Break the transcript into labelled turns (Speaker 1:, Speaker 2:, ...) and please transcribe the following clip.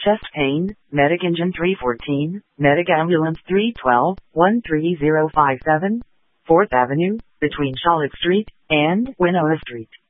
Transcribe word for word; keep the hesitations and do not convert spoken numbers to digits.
Speaker 1: chest pain, medic engine three fourteen, medic ambulance three twelve, one three zero five seven, fourth Avenue, between Charlotte Street and Winona Street.